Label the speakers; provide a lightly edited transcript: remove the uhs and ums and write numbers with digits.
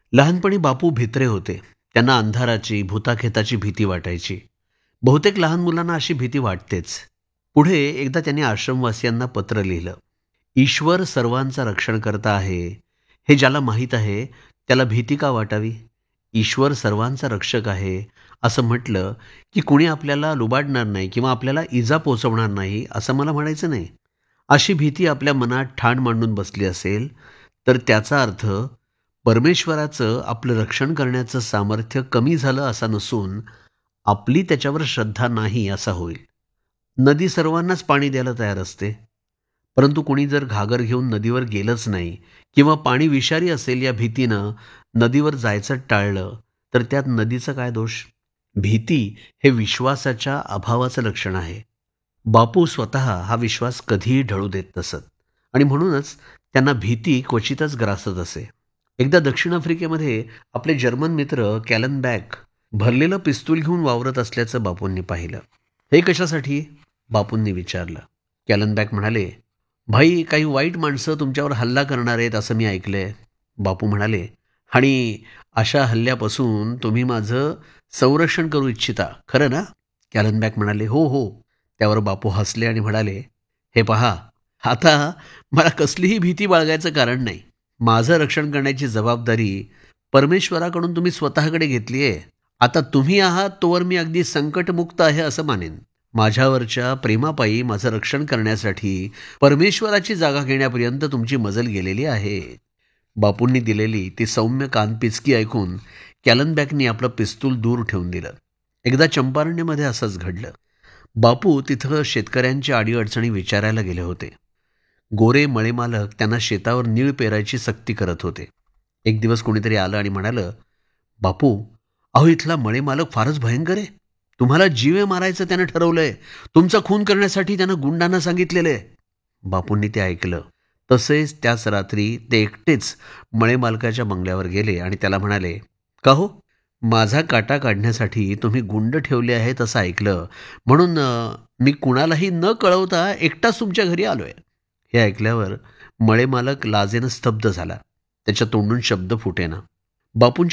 Speaker 1: लहानपणी बापू भित्रे होते. त्यांना अंधाराची, भूताखेताची भीती वाटायची. बहुतेक लहान मुलांना अशी भीती वाटतेच. पुढे एकदा त्यांनी आश्रमवासियांना पत्र लिहिलं. ईश्वर सर्वांचा रक्षणकर्ता आहे, हे ज्याला माहीत आहे त्याला भीती का वाटावी? ईश्वर सर्वांचा रक्षक आहे असं म्हटलं की कुणी आपल्याला लुबाडणार नाही किंवा आपल्याला इजा पोचवणार नाही असं मला म्हणायचं नाही. अशी भीती आपल्या मनात ठाण मांडून बसली असेल तर त्याचा अर्थ परमेश्वराचं आपलं रक्षण करण्याचं सामर्थ्य कमी झालं असा नसून आपली त्याच्यावर श्रद्धा नाही असा होईल. नदी सर्वांनाच पाणी द्यायला तयार असते, परंतु कुणी जर घागर घेऊन नदीवर गेलंच नाही किंवा पाणी विषारी असेल या भीतीनं नदीवर जायचं टाळलं तर त्यात नदीचा काय दोष? भीती हे विश्वासाच्या अभावाचं लक्षण आहे. बापू स्वतः हा विश्वास कधीही ढळू देत नसत आणि म्हणूनच त्यांना भीती क्वचितच ग्रासत असे. एकदा दक्षिण आफ्रिकेमध्ये आपले जर्मन मित्र कॅलन बॅक भरलेलं पिस्तूल घेऊन वावरत असल्याचं बापूंनी पाहिलं. हे कशासाठी? बापूंनी विचारलं. कॅलन बॅक म्हणाले, भाई, काही वाईट माणसं तुमच्यावर हल्ला करणार आहेत असं मी ऐकलंय. बापू म्हणाले, आणि अशा हल्ल्यापासून तुम्ही माझं संरक्षण करू इच्छिता, खरं ना? कॅलन बॅक म्हणाले, हो हो. त्यावर बापू हसले आणि म्हणाले, हे पहा, आता मला कसलीही भीती बाळगायचं कारण नाही. माझं रक्षण करण्याची जबाबदारी परमेश्वराकडून तुम्ही स्वतःकडे घेतली आहे. आता तुम्ही आहात तोवर मी अगदी संकटमुक्त आहे असं मानेन. माझ्यावरच्या प्रेमापायी माझं रक्षण करण्यासाठी परमेश्वराची जागा घेण्यापर्यंत तुमची मजल गेलेली आहे. बापूंनी दिलेली ती सौम्य कानपिचकी ऐकून कॅलनबॅकनी आपलं पिस्तूल दूर ठेवून दिलं. एकदा चंपारण्यामध्ये असंच घडलं. बापू तिथं शेतकऱ्यांच्या अडीअडचणी विचारायला गेले होते. गोरे मळेमालक त्यांना शेतावर नीळ पेरायची सक्ती करत होते. एक दिवस कोणीतरी आलं आणि म्हणालं, बापू, अहो, इथला मळेमालक फारच भयंकर आहे. तुम्हाला जीवे मारायचं त्यानं ठरवलंय. तुमचा खून करण्यासाठी त्यानं गुंडांना सांगितलेलं आहे. बापूंनी ते ऐकलं. तसेच त्याच रात्री ते एकटेच मळेमालकाच्या बंगल्यावर गेले आणि त्याला म्हणाले, का हो, माझा काटा काढण्यासाठी तुम्ही गुंड ठेवले आहेत असं ऐकलं, म्हणून मी कुणालाही न कळवता एकटाच तुमच्या घरी आलोय. हे ऐकल्यावर मळेमालक लाजेनं स्तब्ध झाला. त्याच्या तोंडून शब्द फुटेना. बापूंच्या